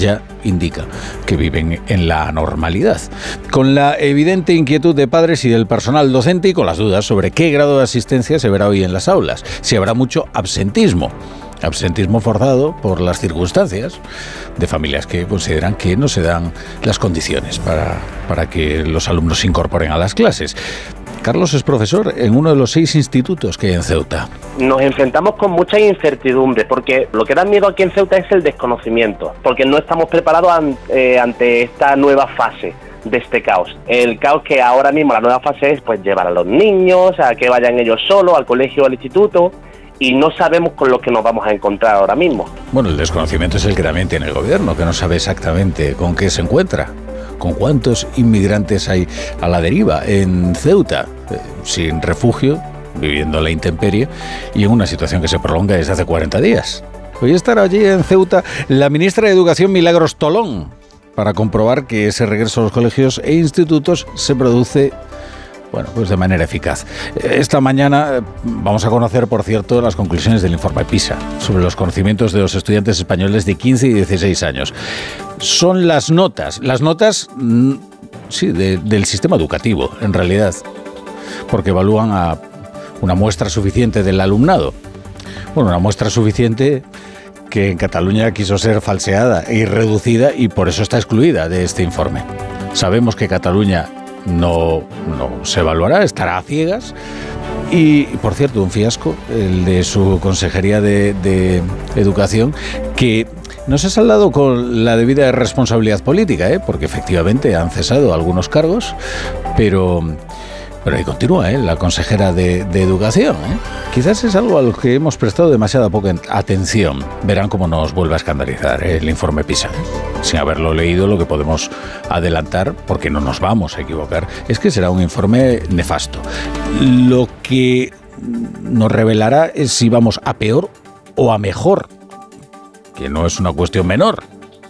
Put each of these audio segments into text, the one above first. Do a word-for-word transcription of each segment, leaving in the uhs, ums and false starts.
ya indica que viven en la normalidad, con la evidente inquietud de padres y del personal docente y con las dudas sobre qué grado de asistencia se verá hoy en las aulas, si habrá mucho absentismo. Absentismo forzado por las circunstancias de familias que consideran que no se dan las condiciones para, para que los alumnos se incorporen a las clases. Carlos es profesor en uno de los seis institutos que hay en Ceuta. Nos enfrentamos con mucha incertidumbre, porque lo que da miedo aquí en Ceuta es el desconocimiento, porque no estamos preparados ante, eh, ante esta nueva fase de este caos. El caos que ahora mismo, la nueva fase es pues llevar a los niños, a que vayan ellos solos al colegio o al instituto, y no sabemos con lo que nos vamos a encontrar ahora mismo. Bueno, el desconocimiento es el que también tiene el gobierno, que no sabe exactamente con qué se encuentra. ¿Con cuántos inmigrantes hay a la deriva en Ceuta, eh, sin refugio, viviendo a la intemperie y en una situación que se prolonga desde hace cuarenta días? Hoy estará allí en Ceuta la ministra de Educación, Milagros Tolón, para comprobar que ese regreso a los colegios e institutos se produce, bueno, pues de manera eficaz. Esta mañana vamos a conocer, por cierto, las conclusiones del informe PISA sobre los conocimientos de los estudiantes españoles de quince y dieciséis años. Son las notas, las notas, sí, de, del sistema educativo, en realidad, porque evalúan a una muestra suficiente del alumnado. Bueno, una muestra suficiente que en Cataluña quiso ser falseada y reducida y por eso está excluida de este informe. Sabemos que Cataluña no, no se evaluará, estará a ciegas. Y, por cierto, un fiasco, el de su Consejería de, de Educación, que no se ha saldado con la debida responsabilidad política, ¿eh? Porque efectivamente han cesado algunos cargos, pero, pero ahí continúa, ¿eh? La consejera de, de Educación, ¿eh? Quizás es algo a lo que hemos prestado demasiada poca atención. Verán cómo nos vuelve a escandalizar, ¿eh? El informe PISA, ¿eh? Sin haberlo leído, lo que podemos adelantar, porque no nos vamos a equivocar, es que será un informe nefasto. Lo que nos revelará es si vamos a peor o a mejor, que no es una cuestión menor,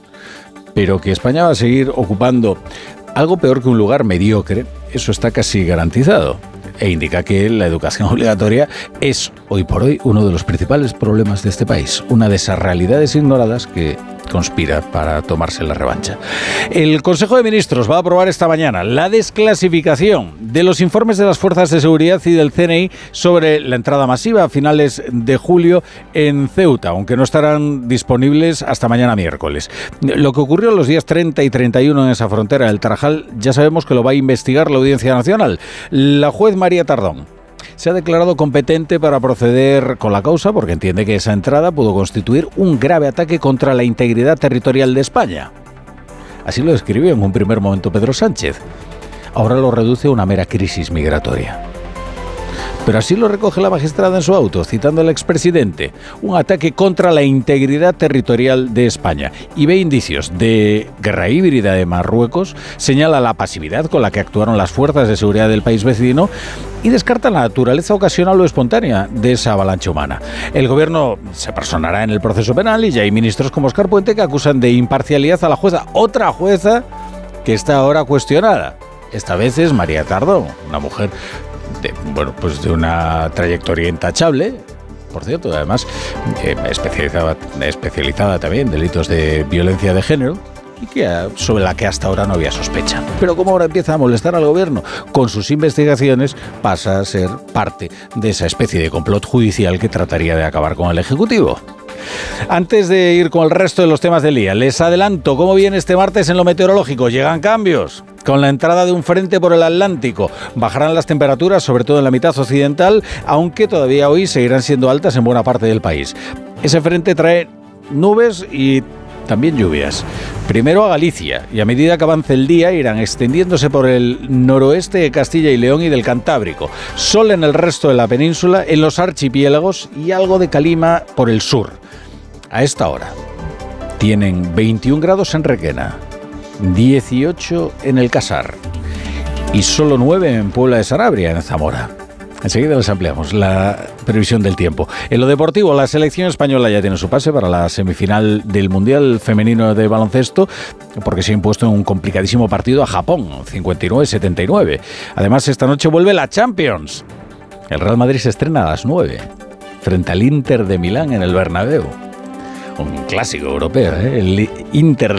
pero que España va a seguir ocupando algo peor que un lugar mediocre, eso está casi garantizado, e indica que la educación obligatoria es, hoy por hoy, uno de los principales problemas de este país, una de esas realidades ignoradas que conspira para tomarse la revancha. El Consejo de Ministros va a aprobar esta mañana la desclasificación de los informes de las fuerzas de seguridad y del C N I sobre la entrada masiva a finales de julio en Ceuta, aunque no estarán disponibles hasta mañana miércoles. Lo que ocurrió los días treinta y treinta y uno en esa frontera del Tarajal ya sabemos que lo va a investigar la Audiencia Nacional. La juez María Tardón se ha declarado competente para proceder con la causa porque entiende que esa entrada pudo constituir un grave ataque contra la integridad territorial de España. Así lo describió en un primer momento Pedro Sánchez. Ahora lo reduce a una mera crisis migratoria. Pero así lo recoge la magistrada en su auto, citando al expresidente, un ataque contra la integridad territorial de España. Y ve indicios de guerra híbrida de Marruecos, señala la pasividad con la que actuaron las fuerzas de seguridad del país vecino y descarta la naturaleza ocasional o espontánea de esa avalancha humana. El gobierno se personará en el proceso penal y ya hay ministros como Óscar Puente que acusan de imparcialidad a la jueza, otra jueza que está ahora cuestionada. Esta vez es María Tardón, una mujer de, bueno, pues de una trayectoria intachable, por cierto, además eh, especializada, especializada también en delitos de violencia de género, y que, sobre la que hasta ahora no había sospecha. Pero como ahora empieza a molestar al gobierno con sus investigaciones, pasa a ser parte de esa especie de complot judicial que trataría de acabar con el Ejecutivo. Antes de ir con el resto de los temas del día, les adelanto cómo viene este martes en lo meteorológico. Llegan cambios. Con la entrada de un frente por el Atlántico, bajarán las temperaturas, sobre todo en la mitad occidental, aunque todavía hoy seguirán siendo altas en buena parte del país. Ese frente trae nubes y también lluvias. Primero a Galicia, y a medida que avance el día irán extendiéndose por el noroeste de Castilla y León y del Cantábrico. Sol en el resto de la península, en los archipiélagos y algo de calima por el sur. A esta hora tienen veintiún grados en Requena, dieciocho en el Casar y solo nueve en Puebla de Sanabria, en Zamora. Enseguida les ampliamos la previsión del tiempo. En lo deportivo, la selección española ya tiene su pase para la semifinal del Mundial Femenino de Baloncesto, porque se ha impuesto en un complicadísimo partido a Japón, cincuenta y nueve a setenta y nueve. Además, esta noche vuelve la Champions. El Real Madrid se estrena a las nueve, frente al Inter de Milán en el Bernabéu. Un clásico europeo, ¿eh? El Inter